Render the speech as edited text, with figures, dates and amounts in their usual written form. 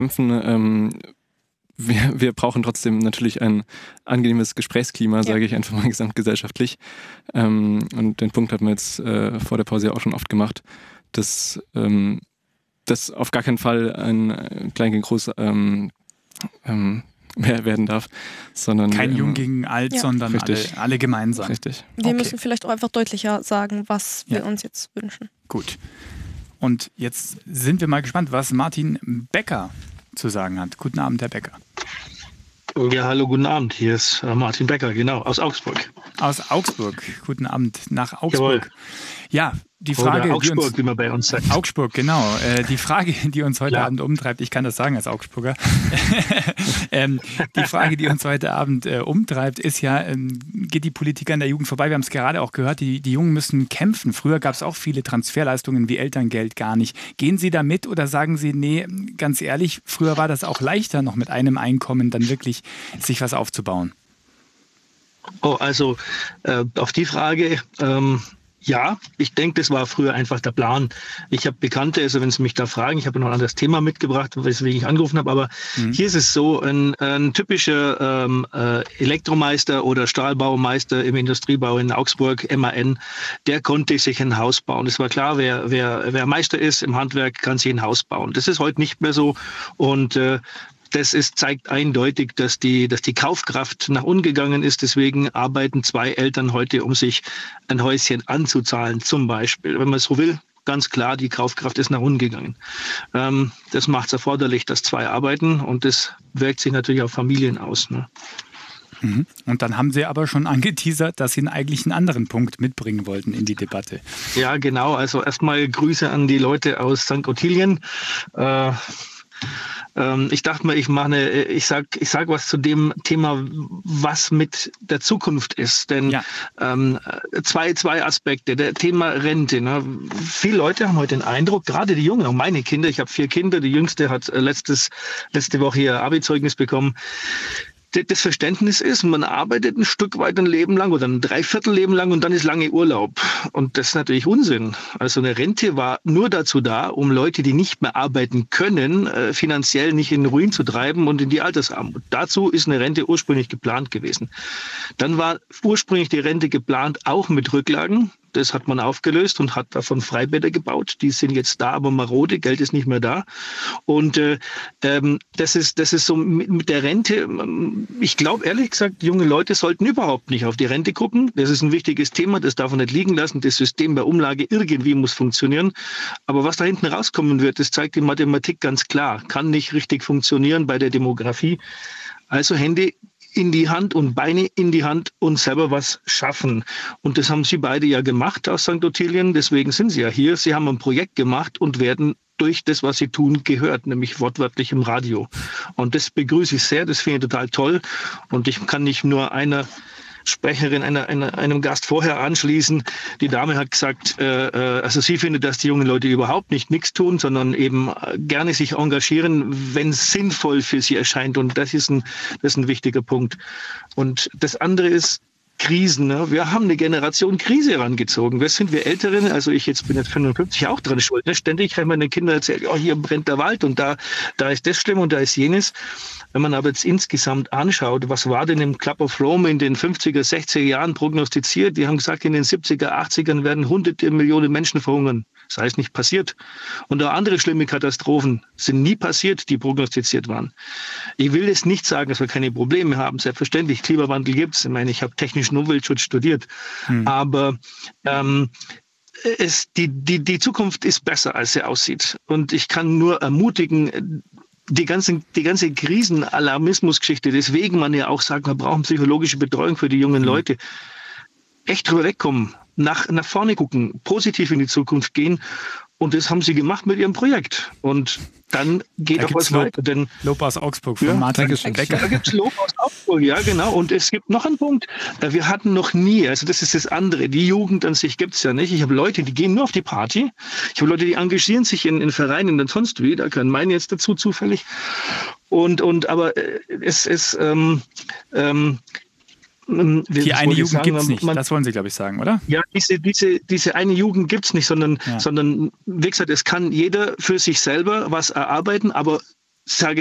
kämpfen. Wir brauchen trotzdem natürlich ein angenehmes Gesprächsklima, sage ich einfach mal gesamtgesellschaftlich. Und den Punkt hatten wir jetzt vor der Pause ja auch schon oft gemacht, dass das auf gar keinen Fall ein Klein gegen Groß mehr werden darf, sondern kein Jung gegen Alt, sondern alle gemeinsam. Richtig. Wir müssen vielleicht auch einfach deutlicher sagen, was wir uns jetzt wünschen. Gut. Und jetzt sind wir mal gespannt, was Martin Becker zu sagen hat. Guten Abend, Herr Becker. Ja, hallo, guten Abend. Hier ist Martin Becker, genau, aus Augsburg. Aus Augsburg. Guten Abend nach Augsburg. Jawohl. Ja, die Frage, oder Augsburg, wie man bei uns sagt. Augsburg, genau. Die Frage, die uns heute Abend umtreibt, ich kann das sagen als Augsburger, die Frage, die uns heute Abend umtreibt, ist ja, geht die Politik an der Jugend vorbei? Wir haben es gerade auch gehört, die Jungen müssen kämpfen. Früher gab es auch viele Transferleistungen wie Elterngeld gar nicht. Gehen Sie da mit oder sagen Sie, nee, ganz ehrlich, früher war das auch leichter, noch mit einem Einkommen dann wirklich sich was aufzubauen? Oh, also auf die Frage... ja, ich denke, das war früher einfach der Plan. Ich habe Bekannte, also wenn Sie mich da fragen, ich habe noch ein anderes Thema mitgebracht, weswegen ich angerufen habe, aber hier ist es so, ein typischer Elektromeister oder Stahlbaumeister im Industriebau in Augsburg, MAN, der konnte sich ein Haus bauen. Es war klar, wer Meister ist im Handwerk, kann sich ein Haus bauen. Das ist heute nicht mehr so und zeigt eindeutig, dass die Kaufkraft nach unten gegangen ist. Deswegen arbeiten 2 Eltern heute, um sich ein Häuschen anzuzahlen, zum Beispiel. Wenn man so will, ganz klar, die Kaufkraft ist nach unten gegangen. Das macht es erforderlich, dass 2 arbeiten und das wirkt sich natürlich auf Familien aus. Ne? Und dann haben Sie aber schon angeteasert, dass Sie eigentlich einen anderen Punkt mitbringen wollten in die Debatte. Ja, genau. Also erstmal Grüße an die Leute aus St. Ottilien. Ich dachte mal, ich sag was zu dem Thema, was mit der Zukunft ist. Denn zwei Aspekte. Der Thema Rente. Ne? Viele Leute haben heute den Eindruck, gerade die Jungen, auch meine Kinder, ich habe 4 Kinder, die jüngste hat letzte Woche ihr Abi-Zeugnis bekommen. Das Verständnis ist, man arbeitet ein Stück weit ein Leben lang oder ein Dreiviertelleben lang und dann ist lange Urlaub. Und das ist natürlich Unsinn. Also eine Rente war nur dazu da, um Leute, die nicht mehr arbeiten können, finanziell nicht in den Ruin zu treiben und in die Altersarmut. Dazu ist eine Rente ursprünglich geplant gewesen. Dann war ursprünglich die Rente geplant, auch mit Rücklagen. Das hat man aufgelöst und hat davon Freibäder gebaut. Die sind jetzt da, aber marode, Geld ist nicht mehr da. Und das ist so mit der Rente. Ich glaube, ehrlich gesagt, junge Leute sollten überhaupt nicht auf die Rente gucken. Das ist ein wichtiges Thema, das darf man nicht liegen lassen. Das System bei Umlage irgendwie muss funktionieren. Aber was da hinten rauskommen wird, das zeigt die Mathematik ganz klar. Kann nicht richtig funktionieren bei der Demografie. Also Hände in die Hand und Beine in die Hand und selber was schaffen. Und das haben Sie beide ja gemacht aus St. Ottilien. Deswegen sind Sie ja hier. Sie haben ein Projekt gemacht und werden durch das, was Sie tun, gehört, nämlich wortwörtlich im Radio. Und das begrüße ich sehr. Das finde ich total toll. Und ich kann nicht nur einer Sprecherin, einem Gast vorher anschließen. Die Dame hat gesagt, also sie findet, dass die jungen Leute überhaupt nichts tun, sondern eben gerne sich engagieren, wenn es sinnvoll für sie erscheint. Und das ist ein wichtiger Punkt. Und das andere ist Krisen. Ne? Wir haben eine Generation Krise herangezogen. Wer sind wir Älteren? Also ich bin jetzt 55, auch dran schuld. Ne? Ständig habe ich meinen Kindern erzählt, oh, hier brennt der Wald und da ist das schlimm und da ist jenes. Wenn man aber jetzt insgesamt anschaut, was war denn im Club of Rome in den 50er, 60er Jahren prognostiziert? Die haben gesagt, in den 70er, 80ern werden hunderte Millionen Menschen verhungern. Das heißt, nicht passiert. Und auch andere schlimme Katastrophen sind nie passiert, die prognostiziert waren. Ich will jetzt nicht sagen, dass wir keine Probleme haben. Selbstverständlich, Klimawandel gibt es. Ich meine, ich habe technischen Umweltschutz studiert. Aber die Zukunft ist besser, als sie aussieht. Und ich kann nur ermutigen, die ganze Krisenalarmismusgeschichte, deswegen man ja auch sagt, wir brauchen psychologische Betreuung für die jungen Leute, echt drüber wegkommen, nach vorne gucken, positiv in die Zukunft gehen. Und das haben sie gemacht mit ihrem Projekt. Und dann geht auch was weiter. Denn Lob aus Augsburg von Martin Becker. Da gibt es Lob aus Augsburg, ja genau. Und es gibt noch einen Punkt. Wir hatten noch nie, also das ist das andere, die Jugend an sich gibt es ja nicht. Ich habe Leute, die gehen nur auf die Party. Ich habe Leute, die engagieren sich in Vereinen und sonst wie. Da kann meine jetzt dazu zufällig. Aber es ist... die eine Jugend gibt es nicht, das wollen Sie, glaube ich, sagen, oder? Ja, diese eine Jugend gibt es nicht, sondern wie gesagt, es kann jeder für sich selber was erarbeiten, aber sage